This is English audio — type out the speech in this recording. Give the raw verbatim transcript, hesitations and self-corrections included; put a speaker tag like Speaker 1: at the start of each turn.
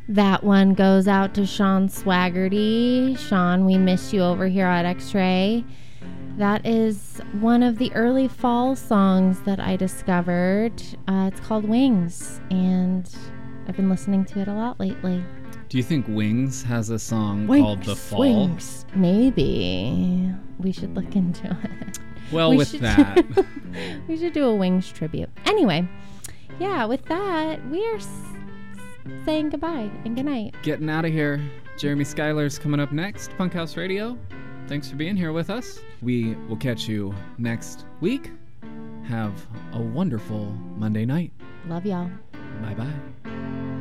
Speaker 1: That one goes out to Sean Swaggerty. Sean, we miss you over here at X-Ray. That is one of the early fall songs that I discovered. Uh, it's called Wings, and I've been listening to it a lot lately.
Speaker 2: Do you think Wings has a song
Speaker 1: Wings,
Speaker 2: called The Fall?
Speaker 1: Wings. Maybe. We should look into it.
Speaker 2: Well,
Speaker 1: we
Speaker 2: with
Speaker 1: should
Speaker 2: that.
Speaker 1: Do, we should do a Wings tribute. Anyway, yeah, with that, we are s- saying goodbye and goodnight.
Speaker 2: Getting out of here. Jeremy Schuyler's coming up next. Punkhouse Radio. Thanks for being here with us. We will catch you next week. Have a wonderful Monday night.
Speaker 1: Love y'all.
Speaker 2: Bye-bye.